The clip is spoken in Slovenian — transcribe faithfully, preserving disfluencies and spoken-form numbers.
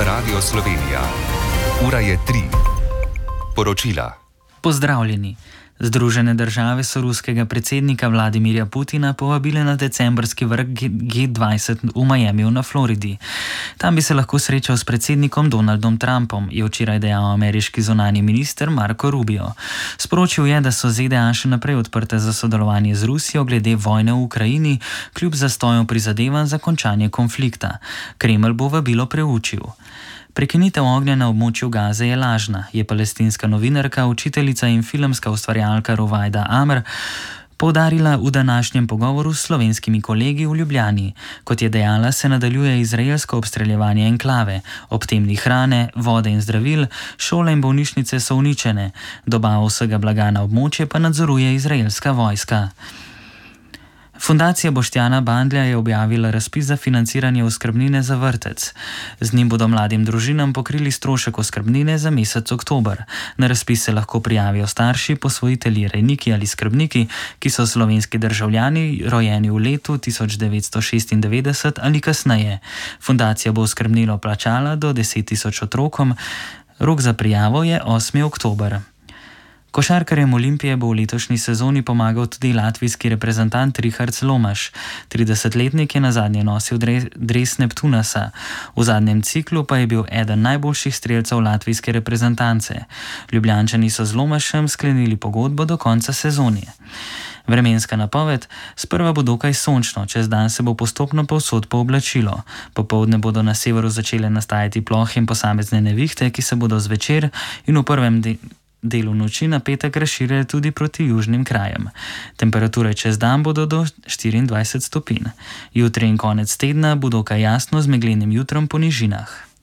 Radio Slovenija. Ura je tri. Poročila. Pozdravljeni. Združene države so ruskega predsednika Vladimirja Putina povabile na decembrski vrh G dvajset v Miamiju na Floridi. Tam bi se lahko srečal s predsednikom Donaldom Trumpom, je včeraj dejal ameriški zunanji minister Marco Rubio. Sporočil je, da so Z D A še naprej odprte za sodelovanje z Rusijo glede vojne v Ukrajini, kljub zastoju prizadevanj za končanje konflikta. Kremelj bo vabilo preučil. Prekinitev ognja na območju Gaze je lažna, je palestinska novinarka, učiteljica in filmska ustvarjalka Rovajda Amr poudarila v današnjem pogovoru s slovenskimi kolegi v Ljubljani. Kot je dejala, se nadaljuje izraelsko obstreljevanje enklave, ob tem ni hrane, vode in zdravil, šole in bolnišnice so uničene, dobavo vsega blaga na območje pa nadzoruje izraelska vojska. Fundacija Boštjana Bandlja je objavila razpis za financiranje oskrbnine za vrtec. Z njim bodo mladim družinam pokrili strošek oskrbnine za mesec oktober. Na razpis se lahko prijavijo starši, posvojitelji, rejniki ali skrbniki, ki so slovenski državljani, rojeni v letu tisoč devetsto šestindevetdeset ali kasneje. Fundacija bo oskrbnino plačala do deset tisoč otrokom. Rok za prijavo je osmi oktober. Košarkarjem Olimpije bo v letošnji sezoni pomagal tudi latvijski reprezentant Richard Lomaš. tridesetletnik je nazadnje nosil dres Neptunasa. V zadnjem ciklu pa je bil eden najboljših strelcev latvijske reprezentance. Ljubljančani so z Lomašem sklenili pogodbo do konca sezone. Vremenska napoved: sprva bo dokaj sončno, čez dan se bo postopno povsod pooblačilo. Popoldne bodo na severu začele nastajati plohe in posamezne nevihte, ki se bodo zvečer in v prvem delu delu noči na petek razširile tudi proti južnim krajem. Temperature čez dan bodo do štiriindvajset stopinj. Jutri in konec tedna bo dokaj jasno z meglenim jutrom po nižinah.